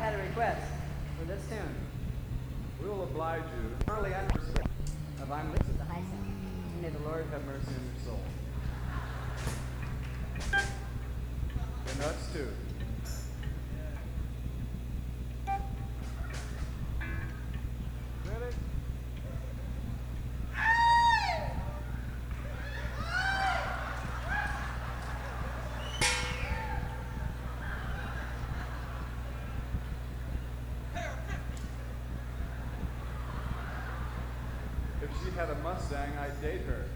had a request for this tune. We will oblige you. Early understood of I'm Lips at the High Sound. May the Lord have mercy on your soul. And that's two. Ready? If she had a Mustang, I'd date her.